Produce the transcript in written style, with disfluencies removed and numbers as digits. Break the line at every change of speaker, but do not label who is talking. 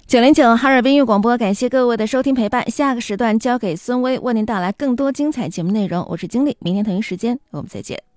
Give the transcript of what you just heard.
909哈尔滨音乐广播，感谢各位的收听陪伴。下个时段交给孙威为您带来更多精彩节目内容。我是经理，明天同一时间我们再见。